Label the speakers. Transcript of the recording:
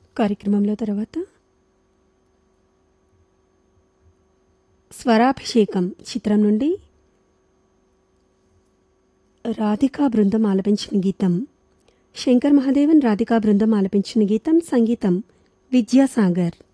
Speaker 1: కార్యక్రమంలో తర్వాత స్వరాభిషేకం చిత్రం నుండి రాధికా బృందం ఆలపించిన గీతం. శంకర్ మహాదేవన్, రాధికా బృందం ఆలపించిన గీతం. సంగీతం విద్యాసాగర్.